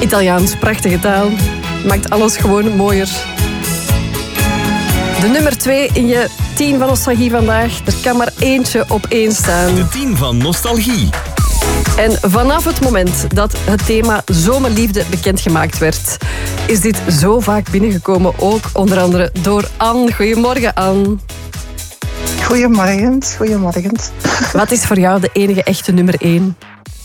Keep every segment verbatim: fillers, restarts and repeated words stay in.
Italiaans, prachtige taal. Maakt alles gewoon mooier. De nummer twee in je tien van Nostalgie vandaag. Er kan maar eentje op één staan. De tien van Nostalgie. En vanaf het moment dat het thema zomerliefde bekendgemaakt werd, is dit zo vaak binnengekomen. Ook onder andere door Anne. Goedemorgen, Anne. Goedemorgen, goedemorgen. Wat is voor jou de enige echte nummer één?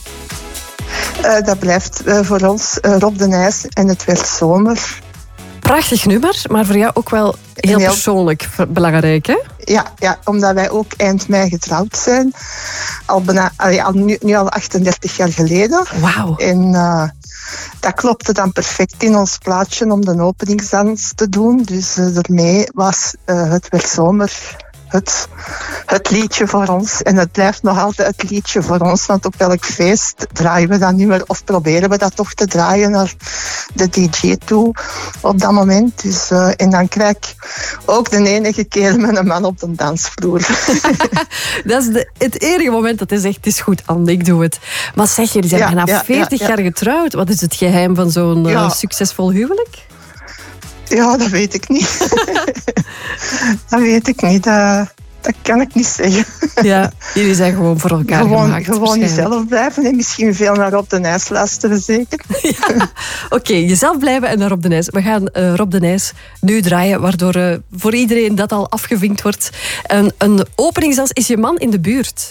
Uh, dat blijft uh, voor ons uh, Rob de Nijs en Het werd zomer. Prachtig nummer, maar voor jou ook wel heel, heel persoonlijk belangrijk, hè? Ja, ja, omdat wij ook eind mei getrouwd zijn. Al, bijna, al, nu, nu al achtendertig jaar geleden. Wauw. En uh, dat klopte dan perfect in ons plaatje om de openingsdans te doen. Dus uh, daarmee was uh, Het werd zomer Het, het liedje voor ons. En het blijft nog altijd het liedje voor ons. Want op elk feest draaien we dat nummer, of proberen we dat toch te draaien naar de D J toe op dat moment. Dus, uh, en dan krijg ik ook de enige keer met een man op de dansvloer. Dat is de, het enige moment dat hij zegt, het is goed, Anne, ik doe het. Maar zeg, jullie zijn ja, bijna ja, veertig ja, ja. jaar getrouwd. Wat is het geheim van zo'n ja. uh, succesvol huwelijk? Ja, dat weet ik niet. dat weet ik niet. Dat, dat kan ik niet zeggen. Ja, jullie zijn gewoon voor elkaar gewoon, gemaakt. Gewoon jezelf blijven en misschien veel naar Rob de Nijs luisteren, zeker. Ja. Oké, okay, jezelf blijven en naar Rob de Nijs. We gaan uh, Rob de Nijs nu draaien, waardoor uh, voor iedereen dat al afgevinkt wordt. Een, een openingsdans. Is je man in de buurt?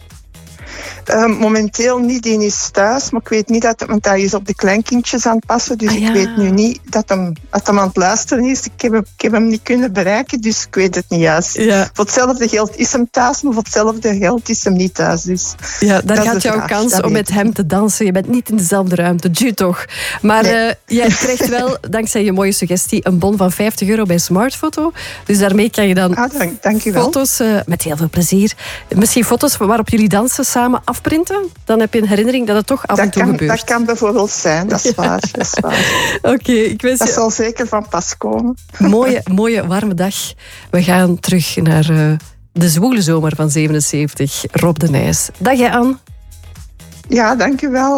Uh, momenteel niet, die is thuis, maar ik weet niet dat, want hij is op de kleinkindjes aan het passen, dus ah, ja. ik weet nu niet dat hem, dat hem aan het luisteren is. Ik heb, hem, ik heb hem niet kunnen bereiken, dus ik weet het niet juist. Ja. Voor hetzelfde geld is hem thuis, maar voor hetzelfde geld is hem niet thuis. Dus ja, daar gaat jouw vraag, kans om met hem niet. te dansen. Je bent niet in dezelfde ruimte, ju toch. Maar nee. uh, jij krijgt wel, dankzij je mooie suggestie, een bon van vijftig euro bij Smartfoto. Dus daarmee kan je dan ah, dank, dank je wel. foto's, uh, met heel veel plezier, misschien foto's waarop jullie dansen samen afprinten. Dan heb je een herinnering dat het toch af dat en toe kan, gebeurt. Dat kan bijvoorbeeld zijn, dat is waar. Dat, is waar. Okay, ik wens dat je... zal zeker van pas komen. Mooie, mooie, warme dag. We gaan terug naar uh, de zwoele zomer van zevenenzeventig. Rob de Nijs. Dag, hè, Anne. Ja, dank u wel.